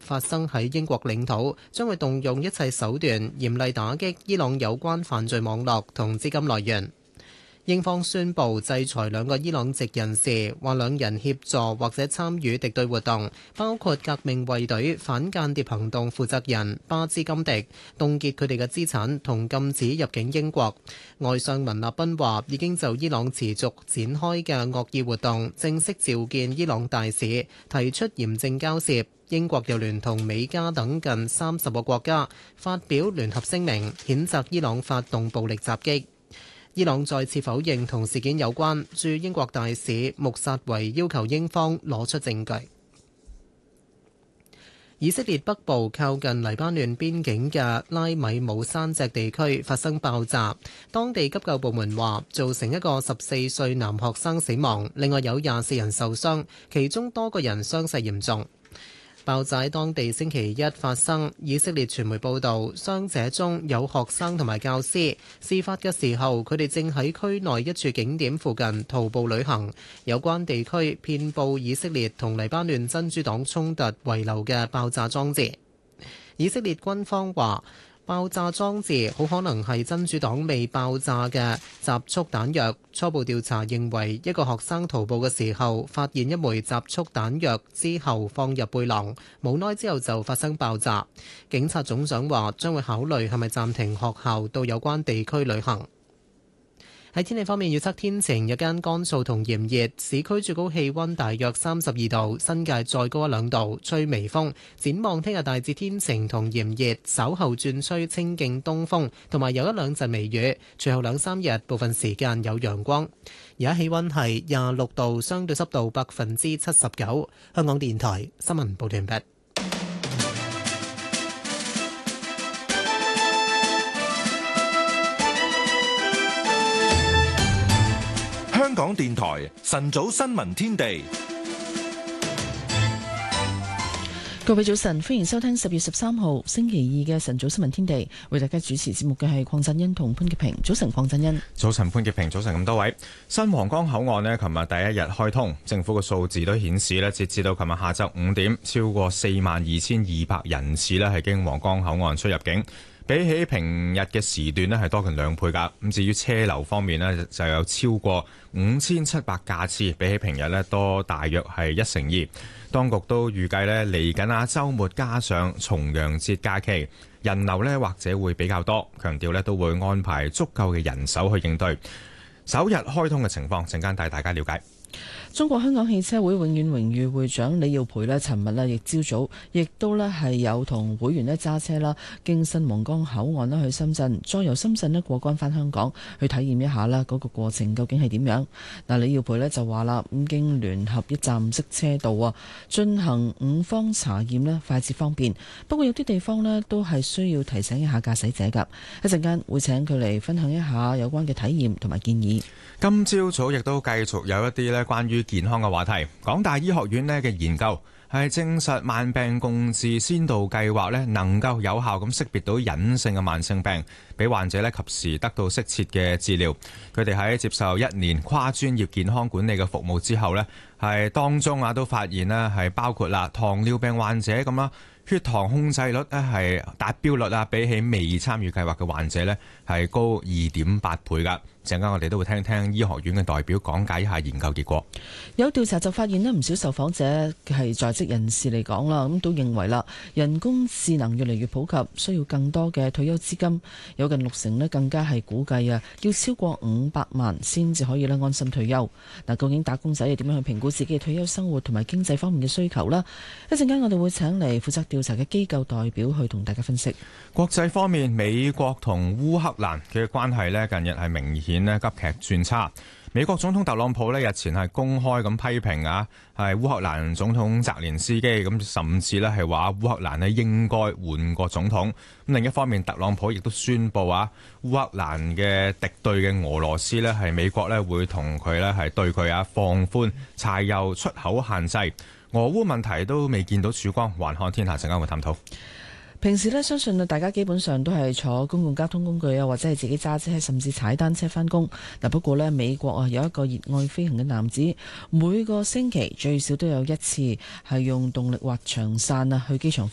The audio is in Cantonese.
發生喺英國領土，將會動用一切手段嚴厲打擊伊朗有關犯罪網絡同資金來源。英方宣布制裁兩個伊朗籍人士，話兩人協助或者參與敵對活動，包括革命衛隊反間諜行動負責人巴茲金迪，凍結佢哋嘅資產同禁止入境英國。外相文納賓話已經就伊朗持續展開嘅惡意活動正式召見伊朗大使，提出嚴正交涉。英國又聯同美加等近30個國家發表聯合聲明，譴責伊朗發動暴力襲擊。伊朗再次否認同事件有關，駐英國大使穆薩維要求英方攞出證據。以色列北部靠近黎巴嫩邊境嘅拉米姆山脊地區發生爆炸，當地急救部門話造成一個14歲男學生死亡，另外有24人受傷，其中多個人傷勢嚴重。爆炸喺當地星期一發生，以色列傳媒報道，傷者中有學生同埋教師。事發嘅時候，佢哋正喺區內一處景點附近徒步旅行。有關地區遍佈以色列同黎巴嫩真主黨衝突遺留嘅爆炸裝置。以色列軍方話，爆炸裝置好可能係真主黨未爆炸嘅集束彈藥。初步調查認為，一個學生徒步嘅時候發現一枚集束彈藥之後放入背囊，無奈之後就發生爆炸。警察總長話將會考慮係咪暫停學校到有關地區旅行。喺天氣方面，預測天晴，日間乾燥同炎熱，市區最高氣溫大約32度，新界再高1-2度，吹微風。展望聽日大致天晴同炎熱，稍後轉吹清勁東風，同埋有1-2陣微雨。隨後2-3日部分時間有陽光。而家氣溫係26度，相對濕度79%。香港電台新聞報道完畢。 香港電台晨早新聞天地， 各位早晨，歡迎收聽10月13號星期二嘅晨早新聞天地。為大家主持節目嘅係鄺振欣同潘潔平。早晨，鄺振欣。 早晨，潘潔平。早晨，咁多位。新皇崗口岸呢，琴日第一日開通，政府嘅數字都顯示呢，截至到琴日下晝5點，超過42,200人次呢係經皇崗口岸出入境。比起平日嘅時段呢係多近2倍㗎。咁至於車流方面呢，就有超過5,700架次，比起平日呢多大約係1成2。當局都預計呢嚟緊週末加上重陽節假期，人流呢或者會比較多，強調呢都會安排足夠嘅人手去應對。首日開通嘅情況，陣間帶大家了解。 中國香港汽車會永遠榮譽會長李耀培呢，尋日呢亦朝早亦都呢係有同會員呢揸車啦，經新皇崗口岸啦去深圳，再由深圳呢過關返香港，去體驗一下啦嗰個過程究竟係點樣。嗱，李耀培呢就話啦，咁經聯合一站式車道啊，進行5方查驗呢，快捷方便。不過有啲地方呢都係需要提醒一下駕駛者㗎。一陣間會請佢嚟分享一下有關嘅體驗同埋建議。 今朝早亦都繼續有一啲呢關於健康嘅話題。港大醫學院呢嘅研究係證實慢病共治先導計劃呢能夠有效咁識別到隱性嘅慢性病，俾患者呢及時得到適切嘅治療。佢哋喺接受1年跨專業健康管理嘅服務之後呢，係當中都發現呢係包括糖尿病患者咁啦，血糖控制率呢係達標率比起未參與計劃嘅患者呢係高2.8倍㗎。陣間我哋都會聽聽醫學院嘅代表講解一下研究結果。 有調查就發現呢，唔少受訪者係在職人士嚟講啦，咁都認為啦，人工智能越嚟越普及，需要更多嘅退休資金。有近60%呢更加係估計要超過500萬先至可以安心退休。嗱，究竟打工仔係點樣去評估自己嘅退休生活同埋經濟方面嘅需求呢？一陣間我哋會請嚟負責調查嘅機構代表去同大家分析。 國際方面，美國同烏克蘭嘅關係呢近日係明顯急劇轉差。美國總統特朗普日前係公開咁批評係烏克蘭總統澤連斯基，咁甚至係話烏克蘭應該換個總統。咁另一方面，特朗普亦都宣布烏克蘭嘅敵對嘅俄羅斯係美國會同佢係對佢放寬柴油出口限制。俄烏問題都未見到曙光，環看天下陣間會探討。 平時相信大家基本上都係坐公共交通工具或者係自己揸車，甚至踩單車返工。不過美國有一個熱愛飛行嘅男子，每個星期最少都有1次係用動力滑翔傘去機場